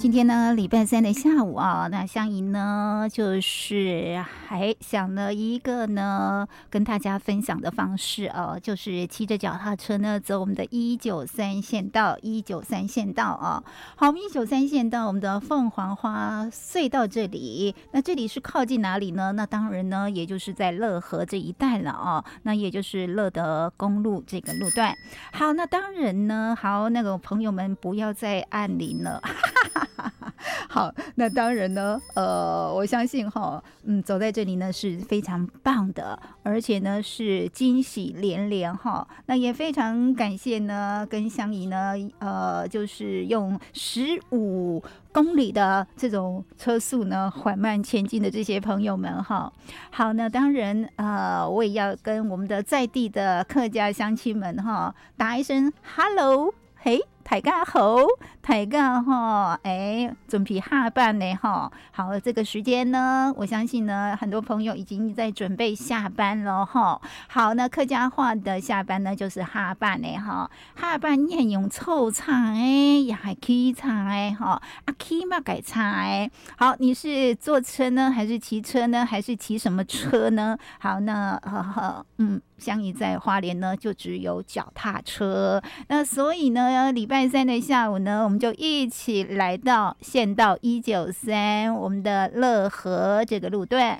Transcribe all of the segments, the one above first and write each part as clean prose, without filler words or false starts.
今天呢，礼拜三的下午啊，那香吟呢，就是还想了一个呢，跟大家分享的方式啊，就是骑着脚踏车呢，走我们的193县道，193县道啊。好，我们193县道，我们的凤凰花隧道这里，那这里是靠近哪里呢？那当然呢，也就是在乐和这一带了啊，那也就是乐德公路这个路段。好，那当然呢，好，那个朋友们不要再按铃了。好，那当然呢，我相信哈，走在这里呢是非常棒的，而且呢是惊喜连连哈。那也非常感谢呢，跟香吟呢，就是用15公里的这种车速呢，缓慢前进的这些朋友们哈。好，那当然我也要跟我们的在地的客家乡亲们哈，打一声 hello， 嘿。大家好，大家好，准备下班呢哈。好，这个时间呢，我相信呢，很多朋友已经在准备下班了哈。好，那客家话的下班呢，就是下班呢哈。下班念用臭菜也还起菜哈，起嘛改菜。好，你是坐车呢，还是骑车呢，还是骑什么车呢？好，那香吟在花莲呢，就只有脚踏车。那所以呢，礼拜三的下午呢，我们就一起来到县道193，我们的乐和这个路段。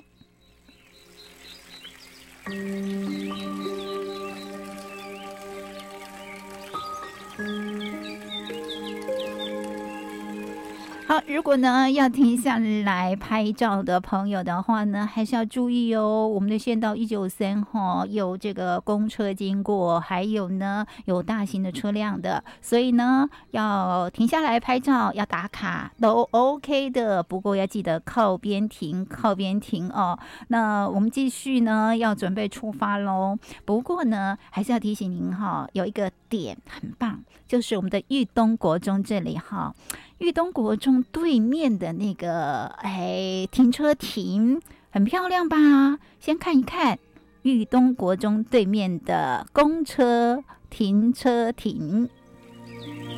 好，如果呢要停下来拍照的朋友的话呢，还是要注意哦。我们的县道193哈，有这个公车经过，还有呢有大型的车辆的，所以呢要停下来拍照，要打卡都 OK 的。不过要记得靠边停，靠边停哦。那我们继续呢要准备出发喽。不过呢还是要提醒您哈，有一个点很棒，就是我们的裕东国中这里哈。裕东国中对面的那个停车亭很漂亮吧？先看一看裕东国中对面的公车停车亭。